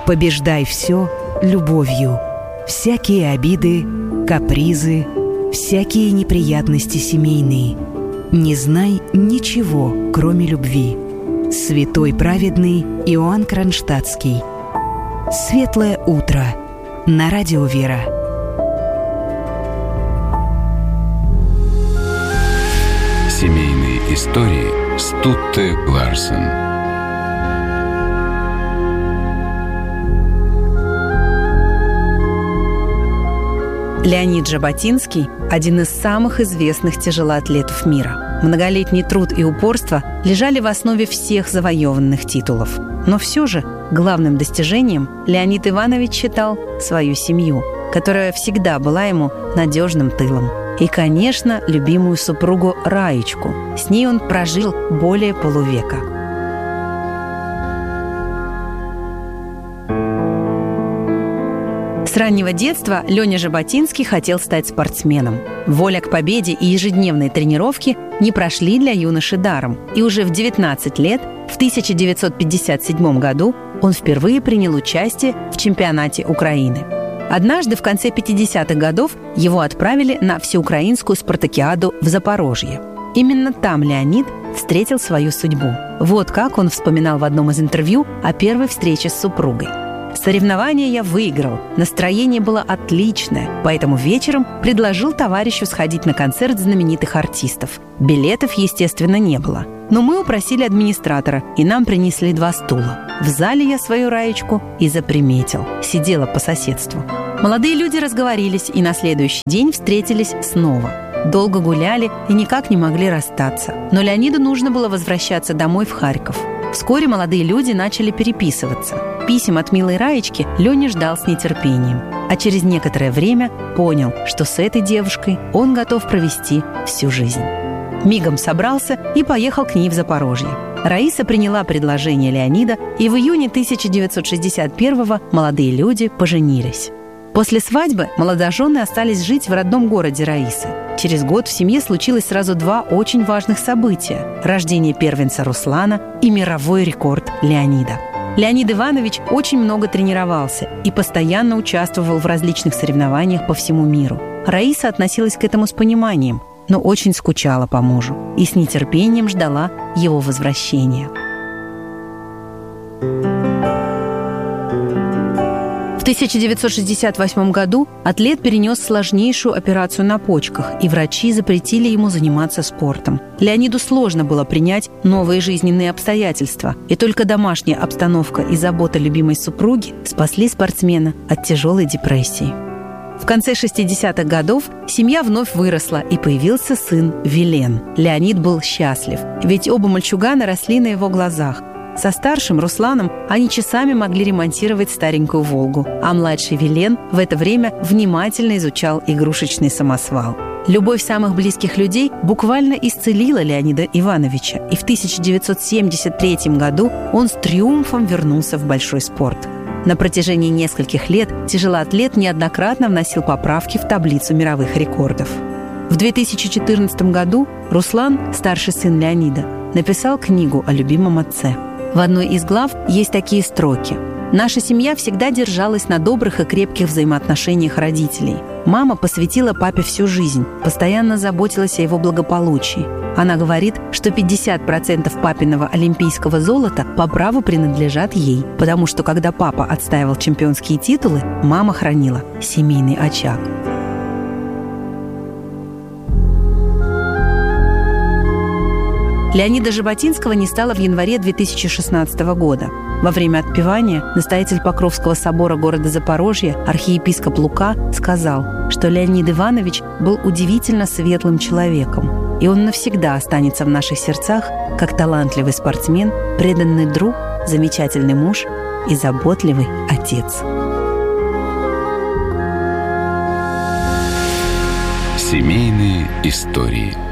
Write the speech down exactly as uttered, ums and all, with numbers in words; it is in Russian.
Побеждай все любовью. Всякие обиды, капризы, всякие неприятности семейные. Не знай ничего, кроме любви. Святой праведный Иоанн Кронштадтский. Светлое утро на радио Вера. Семейные истории Стутте Ларсен. Леонид Жаботинский – один из самых известных тяжелоатлетов мира. Многолетний труд и упорство лежали в основе всех завоеванных титулов. Но все же главным достижением Леонид Иванович считал свою семью, которая всегда была ему надежным тылом. И, конечно, любимую супругу Раечку. С ней он прожил более полувека. С раннего детства Леня Жаботинский хотел стать спортсменом. Воля к победе и ежедневные тренировки не прошли для юноши даром. И уже в девятнадцать лет, в тысяча девятьсот пятьдесят седьмом году, он впервые принял участие в чемпионате Украины. Однажды в конце пятидесятых годов его отправили на всеукраинскую спартакиаду в Запорожье. Именно там Леонид встретил свою судьбу. Вот как он вспоминал в одном из интервью о первой встрече с супругой. «Соревнования я выиграл, настроение было отличное, поэтому вечером предложил товарищу сходить на концерт знаменитых артистов. Билетов, естественно, не было. Но мы упросили администратора, и нам принесли два стула. В зале я свою Раечку и заприметил. Сидела по соседству. Молодые люди разговорились и на следующий день встретились снова. Долго гуляли и никак не могли расстаться. Но Леониду нужно было возвращаться домой в Харьков. Вскоре молодые люди начали переписываться. Писем от милой Раечки Леня ждал с нетерпением. А через некоторое время понял, что с этой девушкой он готов провести всю жизнь. Мигом собрался и поехал к ней в Запорожье. Раиса приняла предложение Леонида, и в июне тысяча девятьсот шестьдесят первого молодые люди поженились. После свадьбы молодожены остались жить в родном городе Раисы. Через год в семье случилось сразу два очень важных события – рождение первенца Руслана и мировой рекорд Леонида. Леонид Иванович очень много тренировался и постоянно участвовал в различных соревнованиях по всему миру. Раиса относилась к этому с пониманием, но очень скучала по мужу и с нетерпением ждала его возвращения. В тысяча девятьсот шестьдесят восьмом году атлет перенес сложнейшую операцию на почках, и врачи запретили ему заниматься спортом. Леониду сложно было принять новые жизненные обстоятельства, и только домашняя обстановка и забота любимой супруги спасли спортсмена от тяжелой депрессии. В конце шестидесятых годов семья вновь выросла, и появился сын Вилен. Леонид был счастлив, ведь оба мальчугана росли на его глазах. Со старшим Русланом они часами могли ремонтировать старенькую «Волгу», а младший Вилен в это время внимательно изучал игрушечный самосвал. Любовь самых близких людей буквально исцелила Леонида Ивановича, и в тысяча девятьсот семьдесят третьем году он с триумфом вернулся в большой спорт. На протяжении нескольких лет тяжелоатлет неоднократно вносил поправки в таблицу мировых рекордов. В две тысячи четырнадцатом году Руслан, старший сын Леонида, написал книгу о любимом отце. В одной из глав есть такие строки. «Наша семья всегда держалась на добрых и крепких взаимоотношениях родителей. Мама посвятила папе всю жизнь, постоянно заботилась о его благополучии. Она говорит, что пятьдесят процентов папиного олимпийского золота по праву принадлежат ей, потому что когда папа отстаивал чемпионские титулы, мама хранила семейный очаг». Леонида Жаботинского не стало в январе две тысячи шестнадцатого года. Во время отпевания настоятель Покровского собора города Запорожья, архиепископ Лука, сказал, что Леонид Иванович был удивительно светлым человеком, и он навсегда останется в наших сердцах как талантливый спортсмен, преданный друг, замечательный муж и заботливый отец. Семейные истории.